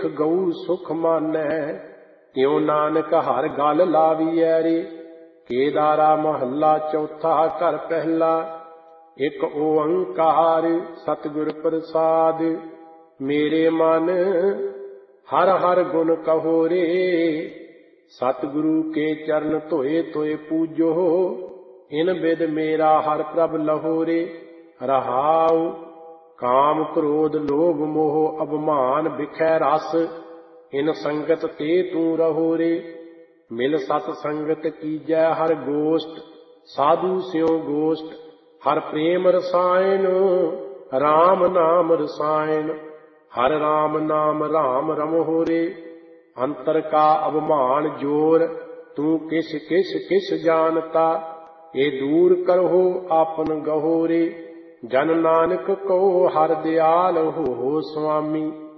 ਗਊ ਸੁਖ ਮਾਨੈ। ਤਿਉ ਨਾਨਕ ਹਰ ਗਲ ਲਾਵੀਐ ਰੇ। ਕੇਦਾਰਾ ਮਹੱਲਾ ਚੌਥਾ ਘਰ ਪਹਿਲਾ। ਇਕ ਓੰਕਾਰ ਸਤਿਗੁਰ ਪ੍ਰਸਾਦਿ। ਮੇਰੇ ਮਨ ਹਰ ਹਰ ਗੁਣ ਕਹੋ ਰੇ। ਸਤਿਗੁਰੂ ਕੇ ਚਰਨ ਧੋਏ ਧੋਏ ਪੂਜੋ। ਇਨ ਬਿਦ ਮੇਰਾ ਹਰ ਪ੍ਰਭ ਲਹੋ ਰੇ। ਰਹਾਉ ਕਾਮ ਕ੍ਰੋਧ ਲੋਭ ਮੋਹ ਅਭਿਮਾਨ ਬਿਖੈ ਰਸ। ਇਨ ਸੰਗਤ ਤੇ ਤੂੰ ਰਹੋ ਰੇ। ਮਿਲ ਸਤ ਸੰਗਤ ਕੀਜੈ ਹਰ ਗੋਸ਼ਟ। ਸਾਧੂ ਸਿਉ ਗੋਸ਼ਟ ਹਰ ਪ੍ਰੇਮ ਰਸਾਇਣ। ਰਾਮ ਨਾਮ ਰਸਾਇਣ ਹਰ ਰਾਮ ਨਾਮ ਰਾਮ ਰਮਹੁ ਰੇ। ਅੰਤਰ ਕਾ ਅਭਿਮਾਨ ਜੋਰ ਤੂੰ ਕਿਛ ਕਿਛ ਕਿਛ ਜਾਣਤਾ। ਇਹ ਦੂਰ ਕਰਹੁ ਆਪਨ ਗਹੋ ਰੇ। ਜਨ ਨਾਨਕ ਕਉ ਹਰਿ ਦਿਆਲ ਹੋ ਸੁਆਮੀ।